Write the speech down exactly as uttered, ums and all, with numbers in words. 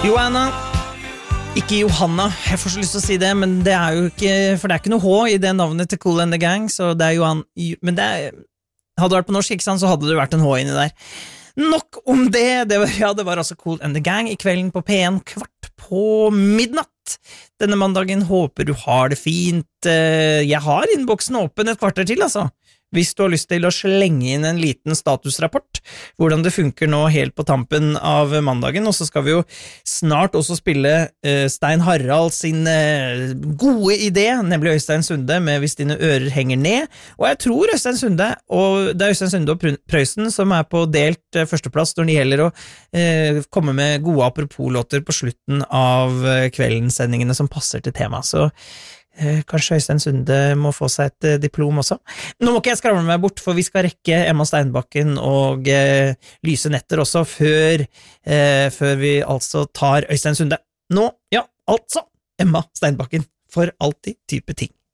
Johanna, ikke Johanna, jeg får så lyst til å si det, men det er jo ikke, for det er ikke noe H i det navnet til Kool and the Gang, så det er Johan, men det er, hadde det vært på norsk, ikke sant, så hadde det vært en H inni der. Nok om det, det var, ja, det var altså Kool and the Gang i kvelden på P en kvart på midnatt. Denne mandagen håper du har det fint. Jeg har innboksen åpen et kvarter til, altså. Hvis du har lyst til å slenge inn en liten statusrapport, hvordan det funker nå helt på tampen av mandagen, og så skal vi jo snart også spille uh, Stein Harald sin uh, gode idé, nemlig Øystein Sunde med Hvis dine ører henger ned, og jeg tror Øystein Sunde, og det er Øystein Sunde og Prøysen som er på delt uh, førsteplass når det gjelder å uh, komme med gode apropos-låter på slutten av uh, kveldensendingene som passer til tema, så Eh, kanskje Øystein Sunde må få seg et eh, diplom også. Nå må ikke jeg skravle meg bort, for vi skal rekke Emma Steinbakken og eh, Lyse Netter også, før, eh, før vi altså tar Øystein Sunde. Nå, ja, altså, Emma Steinbakken for alltid type ting.